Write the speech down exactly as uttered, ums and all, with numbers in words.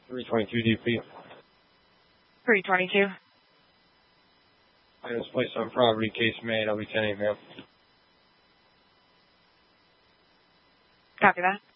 three twenty-two D P. three twenty-two. Items placed on property, case made. I'll be ten eight, ma'am. Copy that.